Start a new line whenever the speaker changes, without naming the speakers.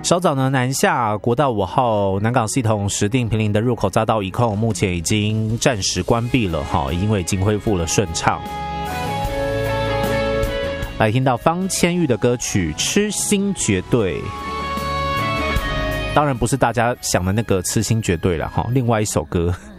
稍早呢，南下国道5号南港系统石碇坪林的入口匝道一控，目前已经暂时关闭了哈，因为已经恢复了顺畅。来听到方千玉的歌曲《痴心绝对》，当然不是大家想的那个痴心绝对了哈，另外一首歌。